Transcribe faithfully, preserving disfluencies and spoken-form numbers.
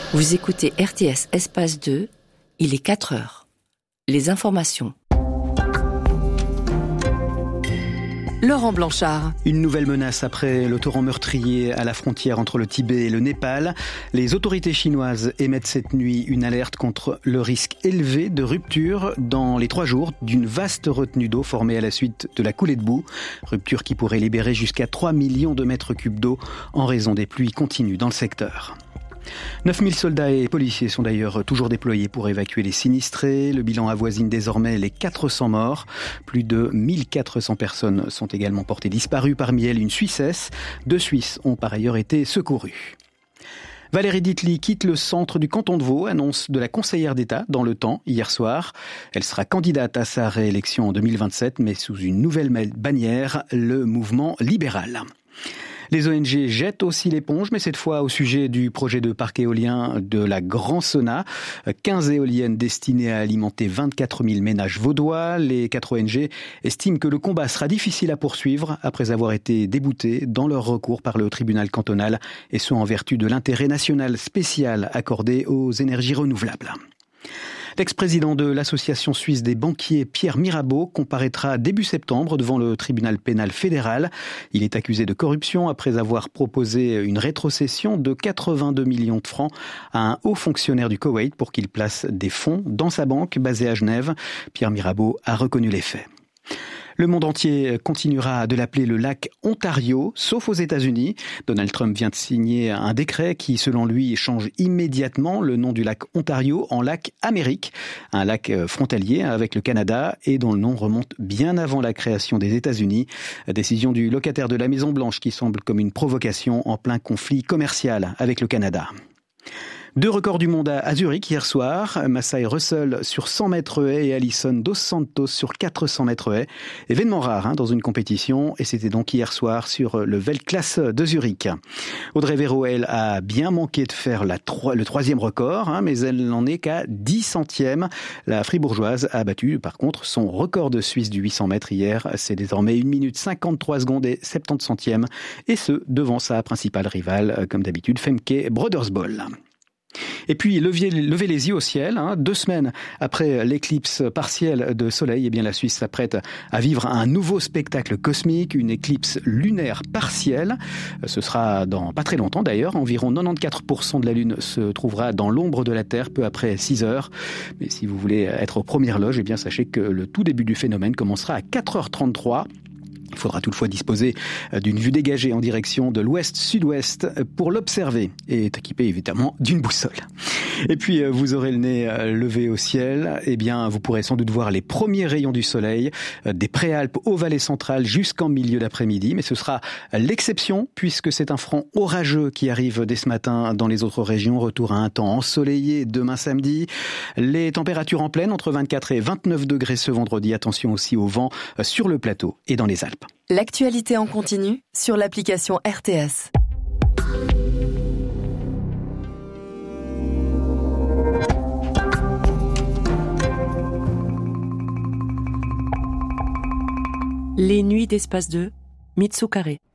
Vous écoutez R T S Espace deux, il est quatre heures. Les informations. Laurent Blanchard. Une nouvelle menace après le torrent meurtrier à la frontière entre le Tibet et le Népal. Les autorités chinoises émettent cette nuit une alerte contre le risque élevé de rupture dans les trois jours d'une vaste retenue d'eau formée à la suite de la coulée de boue. Rupture qui pourrait libérer jusqu'à trois millions de mètres cubes d'eau en raison des pluies continues dans le secteur. neuf mille soldats et policiers sont d'ailleurs toujours déployés pour évacuer les sinistrés. Le bilan avoisine désormais les quatre cents morts. Plus de mille quatre cents personnes sont également portées disparues. Parmi elles, une Suissesse. Deux Suisses ont par ailleurs été secourus. Valérie Dietly quitte le centre du canton de Vaud, annonce de la conseillère d'État dans Le Temps hier soir. Elle sera candidate à sa réélection en deux mille vingt-sept, mais sous une nouvelle bannière, le mouvement libéral. Les O N G jettent aussi l'éponge, mais cette fois au sujet du projet de parc éolien de la Grand Sona. quinze éoliennes destinées à alimenter vingt-quatre mille ménages vaudois. Les quatre O N G estiment que le combat sera difficile à poursuivre après avoir été déboutés dans leur recours par le tribunal cantonal, et ce en vertu de l'intérêt national spécial accordé aux énergies renouvelables. L'ex-président de l'association suisse des banquiers, Pierre Mirabeau, comparaîtra début septembre devant le tribunal pénal fédéral. Il est accusé de corruption après avoir proposé une rétrocession de quatre-vingt-deux millions de francs à un haut fonctionnaire du Koweït pour qu'il place des fonds dans sa banque basée à Genève. Pierre Mirabeau a reconnu les faits. Le monde entier continuera de l'appeler le lac Ontario, sauf aux États-Unis. Donald Trump vient de signer un décret qui, selon lui, change immédiatement le nom du lac Ontario en lac Amérique, un lac frontalier avec le Canada et dont le nom remonte bien avant la création des États-Unis. Décision du locataire de la Maison-Blanche qui semble comme une provocation en plein conflit commercial avec le Canada. Deux records du monde à Zurich hier soir. Massai Russell sur cent mètres haies et Alison Dos Santos sur quatre cents mètres haies. Événement rare hein, dans une compétition, et c'était donc hier soir sur le Weltklasse de Zurich. Audrey Véro, elle, a bien manqué de faire la tro- le troisième record, hein, mais elle n'en est qu'à dix centièmes. La fribourgeoise a battu par contre son record de Suisse du huit cents mètres hier. C'est désormais une minute cinquante-trois secondes et soixante-dix centièmes, et ce devant sa principale rivale, comme d'habitude, Femke Brodersbol. Et puis, levez, levez les yeux au ciel. Hein. Deux semaines après l'éclipse partielle de soleil, eh bien, la Suisse s'apprête à vivre un nouveau spectacle cosmique, une éclipse lunaire partielle. Ce sera dans pas très longtemps d'ailleurs. Environ quatre-vingt-quatorze pour cent de la Lune se trouvera dans l'ombre de la Terre peu après six heures. Mais si vous voulez être aux premières loges, eh bien, sachez que le tout début du phénomène commencera à quatre heures trente-trois. Il faudra toutefois disposer d'une vue dégagée en direction de l'ouest-sud-ouest pour l'observer et est équipé évidemment d'une boussole. Et puis vous aurez le nez levé au ciel, eh bien vous pourrez sans doute voir les premiers rayons du soleil des Préalpes aux vallées centrales jusqu'en milieu d'après-midi, mais ce sera l'exception puisque c'est un front orageux qui arrive dès ce matin dans les autres régions. Retour à un temps ensoleillé demain samedi. Les températures en pleine entre vingt-quatre et vingt-neuf degrés ce vendredi. Attention aussi au vent sur le plateau et dans les Alpes. L'actualité en continu sur l'application R T S. Les nuits d'Espace deux, Mitsu Carré.